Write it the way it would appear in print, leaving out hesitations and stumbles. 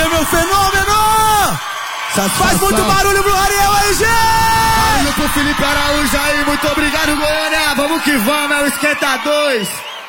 Valeu, meu fenômeno! Faz muito barulho pro Ariel aí, gente! Barulho pro Felipe Araújo aí, muito obrigado, Goiânia! Vamos que vamos, é o Esquenta 2!